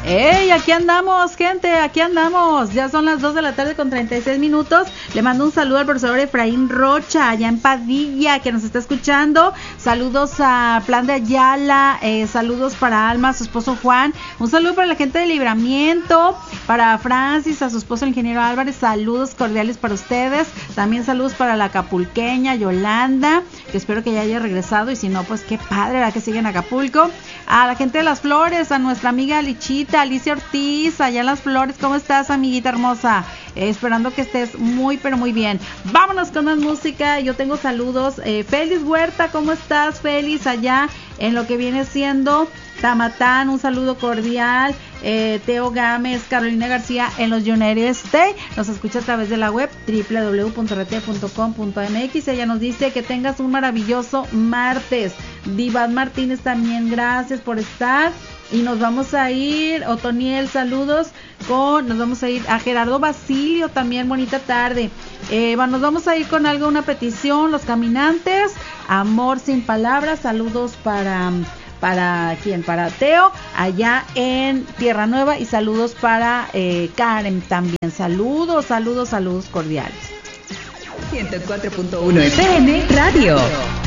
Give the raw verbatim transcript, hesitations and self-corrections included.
¡Ey! Aquí andamos, gente, aquí andamos. Ya son las dos de la tarde con treinta y seis minutos. Le mando un saludo al profesor Efraín Rocha, allá en Padilla, que nos está escuchando. Saludos a Plan de Ayala, eh, saludos para Alma, su esposo Juan. Un saludo para la gente de Libramiento, para Francis, a su esposo el ingeniero Álvarez. Saludos cordiales para ustedes. También saludos para la acapulqueña Yolanda, que espero que ya haya regresado. Y si no, pues qué padre, ¿verdad? Que sigue en Acapulco. A la gente de Las Flores, a nuestra amiga Lichita, Alicia Ortiz, allá en Las Flores. ¿Cómo estás, amiguita hermosa? Eh, esperando que estés muy, pero muy bien. Vámonos con más música. Yo tengo saludos. Eh, Félix Huerta, ¿cómo estás, Félix? Allá en lo que viene siendo Tamatán, un saludo cordial. eh, Teo Gámez, Carolina García en los United States, nos escucha a través de la web doble u doble u doble u punto r t punto com punto m x. Ella nos dice que tengas un maravilloso martes. Divat Martínez también, gracias por estar. Y nos vamos a ir, Otoniel, saludos, con, nos vamos a ir a Gerardo Basilio también, bonita tarde. Eh, bueno, nos vamos a ir con algo, una petición, Los Caminantes, Amor sin Palabras, saludos para... ¿Para quién? Para Teo, allá en Tierra Nueva, y saludos para eh, Karen también. Saludos, saludos, saludos cordiales. ciento cuatro punto uno F M Radio.